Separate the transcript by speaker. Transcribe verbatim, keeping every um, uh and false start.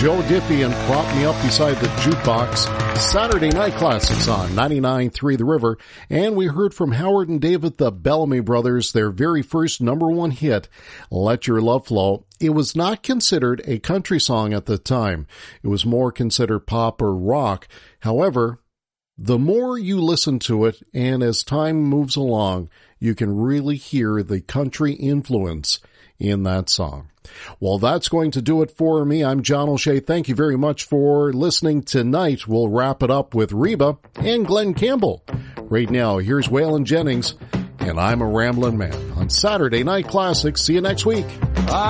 Speaker 1: Joe Diffie and Prop Me Up Beside the Jukebox. Saturday Night Classics on ninety-nine point three The River. And we heard from Howard and David, the Bellamy Brothers, their very first number one hit, Let Your Love Flow. It was not considered a country song at the time. It was more considered pop or rock. However, the more you listen to it, and as time moves along, you can really hear the country influence in that song. Well, that's going to do it for me. I'm John O'Shea. Thank you very much for listening tonight. We'll wrap it up with Reba and Glenn Campbell. Right now, here's Waylon Jennings, and I'm a Ramblin' Man on Saturday Night Classics. See you next week.